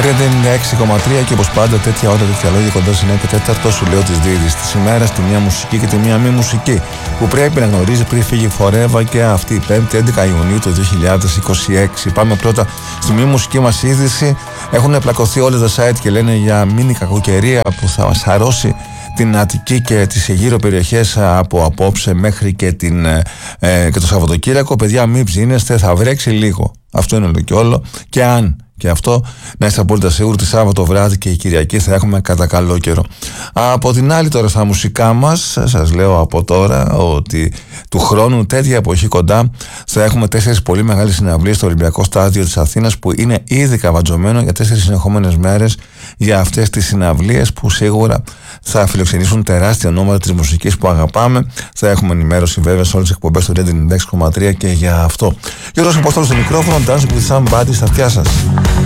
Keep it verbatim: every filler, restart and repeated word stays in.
Ρέντε ενενήντα έξι κόμμα τρία και όπως πάντα τέτοια ώρα, τέτοια λόγια κοντά στην ένα τέταρτο σου λέω τις δίδεις της ημέρας, τη μία μουσική και τη μία μη μουσική που πρέπει να γνωρίζει πριν φύγει φορεύα και αυτή η Πέμπτη έντεκα Ιουνίου του δύο χιλιάδες είκοσι έξι. Πάμε πρώτα στη μη μουσική μας είδηση. Έχουν πλακωθεί όλα τα site και λένε για μίνι κακοκαιρία που θα μας αρρώσει την Αττική και τις γύρω περιοχές από απόψε μέχρι και, την, ε, και το Σαββατοκύριακο. Παιδιά, μην ψήνεστε, θα βρέξει λίγο. Αυτό είναι όλο και όλο. Και αν και αυτό, να είστε απόλυτα σίγουροι ότι Σάββατο βράδυ και η Κυριακή θα έχουμε κατά καλό καιρό. Από την άλλη, τώρα στα μουσικά μας, σας λέω από τώρα ότι του χρόνου, τέτοια εποχή κοντά, θα έχουμε τέσσερις πολύ μεγάλες συναυλίες στο Ολυμπιακό Στάδιο της Αθήνας που είναι ήδη καβατζωμένο για τέσσερις συνεχόμενες μέρες για αυτές τις συναυλίες που σίγουρα θα φιλοξενήσουν τεράστια ονόματα της μουσικής που αγαπάμε. Θα έχουμε ενημέρωση βέβαια σε όλες τις εκπομπές του ενενήντα έξι κόμμα τρία και για αυτό. Γιώργος Απόστολος στο μικρόφωνο, Dance with Somebody στα αυτιά σας.